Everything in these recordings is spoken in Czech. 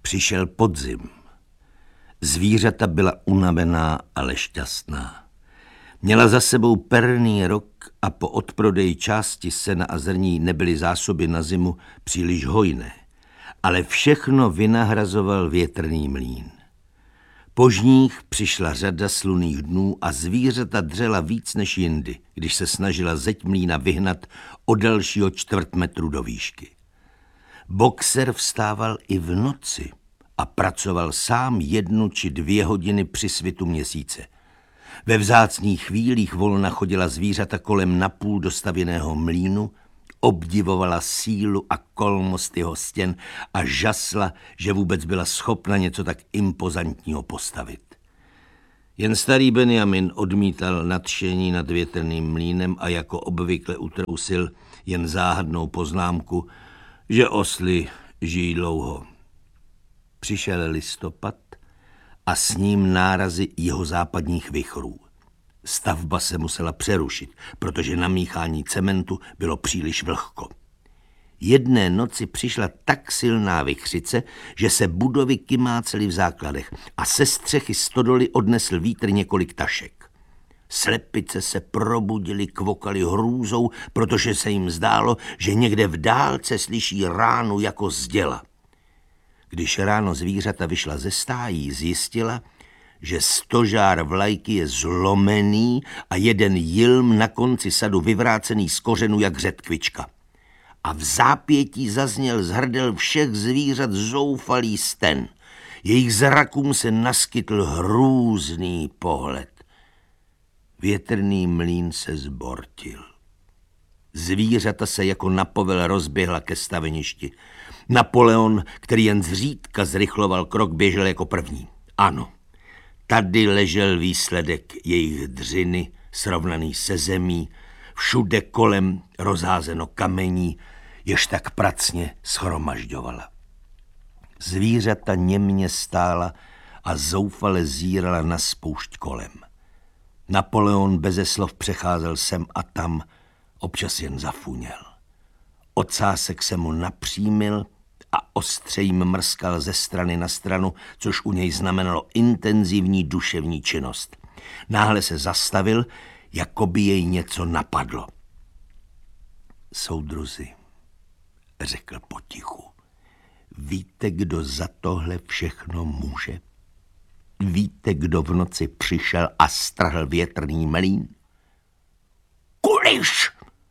Přišel podzim. Zvířata byla unavená, ale šťastná. Měla za sebou perný rok a po odprodeji části sena a zrní nebyly zásoby na zimu příliš hojné, ale všechno vynahrazoval větrný mlýn. Po žních přišla řada slunných dnů a zvířata dřela víc než jindy, když se snažila zeď mlýna vyhnat o dalšího 1/4 metru do výšky. Boxer vstával i v noci a pracoval sám 1 či 2 hodiny při svitu měsíce. Ve vzácných chvílích volna chodila zvířata kolem napůl dostavěného mlýnu, obdivovala sílu a kolmost jeho stěn a žasla, že vůbec byla schopna něco tak impozantního postavit. Jen starý Benjamin odmítal nadšení nad větrným mlýnem a jako obvykle utrousil jen záhadnou poznámku, že osly žijí dlouho. Přišel listopad a s ním nárazy jihozápadních vichrů. Stavba se musela přerušit, protože na míchání cementu bylo příliš vlhko. Jedné noci přišla tak silná vichřice, že se budovy kymácely v základech a se střechy stodoly odnesl vítr několik tašek. Slepice se probudily, kvokaly hrůzou, protože se jim zdálo, že někde v dálce slyší ránu jako z děla. Když ráno zvířata vyšla ze stájí, zjistila, že stožár vlajky je zlomený a jeden jilm na konci sadu vyvrácený z kořenu jak řetkvička. A v zápětí zazněl z hrdel všech zvířat zoufalý sten. Jejich zrakům se naskytl hrůzný pohled. Větrný mlýn se zbortil. Zvířata se jako na povel rozběhla ke staveništi. Napoleon, který jen zřídka zrychloval krok, běžel jako první. Ano, tady ležel výsledek jejich dřiny, srovnaný se zemí, všude kolem rozházeno kamení, jež tak pracně shromažďovala. Zvířata němě stála a zoufale zírala na spoušť kolem. Napoleon beze slov přecházel sem a tam, občas jen zafuněl. Ocásek se mu napřímil a ostře jim mrskal ze strany na stranu, což u něj znamenalo intenzivní duševní činnost. Náhle se zastavil, jako by jej něco napadlo. Soudruzi, řekl potichu, víte, kdo za tohle všechno může? Víte, kdo v noci přišel a strhl větrný mlýn? Kuliš!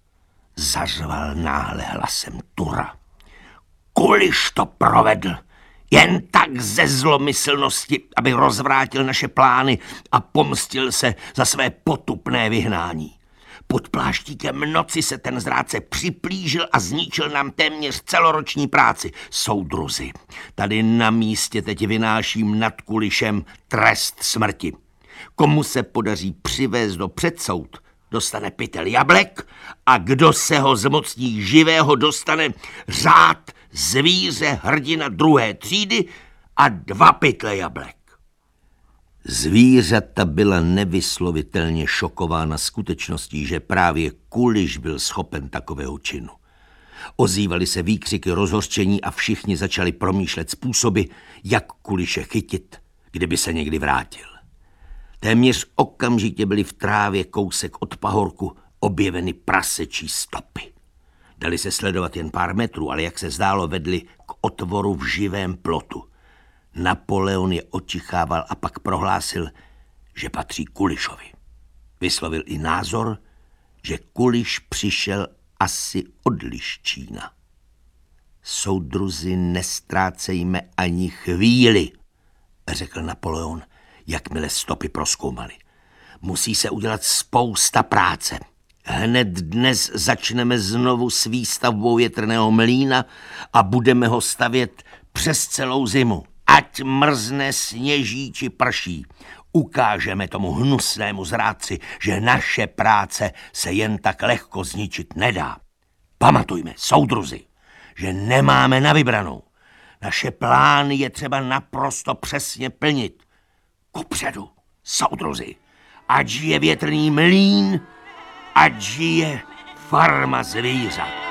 Zařval náhle hlasem Tura. Kuliš to provedl, jen tak ze zlomyslnosti, aby rozvrátil naše plány a pomstil se za své potupné vyhnání. Pod pláštíkem noci se ten zrádce připlížil a zničil nám téměř celoroční práci. Soudruzi, tady na místě teď vynáším nad Kulišem trest smrti. Komu se podaří přivést do předsoud, dostane pytel jablek a kdo se ho zmocní živého, dostane řád zvíře hrdina 2. třídy a 2 pytle jablek. Zvířata byla nevyslovitelně šokována skutečností, že právě Kuliš byl schopen takového činu. Ozývaly se výkřiky rozhořčení a všichni začali promýšlet způsoby, jak Kuliše chytit, kdyby se někdy vrátil. Téměř okamžitě byly v trávě kousek od pahorku objeveny prasečí stopy. Dali se sledovat jen pár metrů, ale jak se zdálo, vedli k otvoru v živém plotu. Napoleon je očichával a pak prohlásil, že patří Kulišovi. Vyslovil i názor, že Kuliš přišel asi od Liščína. Soudruzi, nestrácejme ani chvíli, řekl Napoleon, jakmile stopy prozkoumali. Musí se udělat spousta práce. Hned dnes začneme znovu s výstavbou větrného mlýna a budeme ho stavět přes celou zimu. Ať mrzne, sněží či prší. Ukážeme tomu hnusnému zrádci, že naše práce se jen tak lehko zničit nedá. Pamatujme, soudruzi, že nemáme na vybranou. Naše plány je třeba naprosto přesně plnit. Kupředu, soudruzi, ať žije větrný mlýn, ať žije farma zvířat.